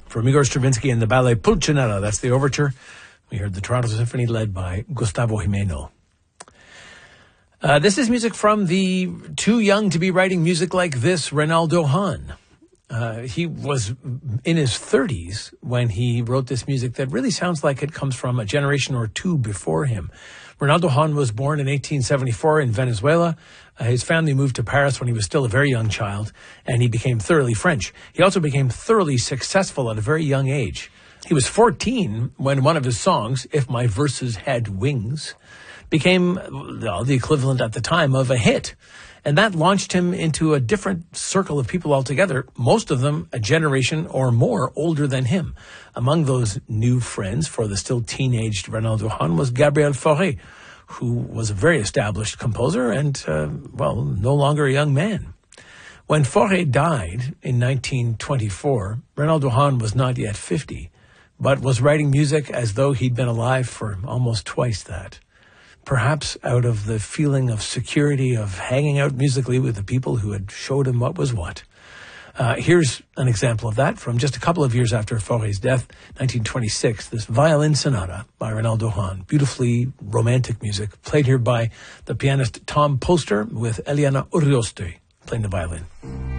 from Igor Stravinsky and the ballet Pulcinella. That's the overture. We heard the Toronto Symphony led by Gustavo Jimeno. This is music from the too young to be writing music like this, Reynaldo Hahn. He was in his 30s when he wrote this music that really sounds like it comes from a generation or two before him. Reynaldo Hahn was born in 1874 in Venezuela. His family moved to Paris when he was still a very young child, and he became thoroughly French. He also became thoroughly successful at a very young age. He was 14 when one of his songs, If My Verses Had Wings, became the equivalent at the time of a hit. And that launched him into a different circle of people altogether, most of them a generation or more older than him. Among those new friends for the still teenaged Reynaldo Hahn was Gabriel Fauré, who was a very established composer and, no longer a young man. When Fauré died in 1924, Reynaldo Hahn was not yet 50, but was writing music as though he'd been alive for almost twice that. Perhaps out of the feeling of security of hanging out musically with the people who had showed him what was what. Here's an example of that from just a couple of years after Fauré's death, 1926, this violin sonata by Reynaldo Hahn. Beautifully romantic music, played here by the pianist Tom Poster with Eliana Urioste playing the violin.